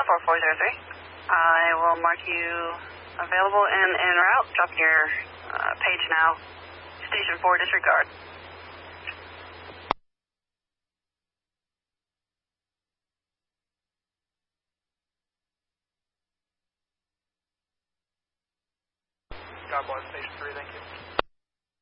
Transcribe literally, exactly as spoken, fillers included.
four four zero three. I will mark you available and en route. Drop your uh, page now. Station four, disregard. Skyboy, Station three, thank you.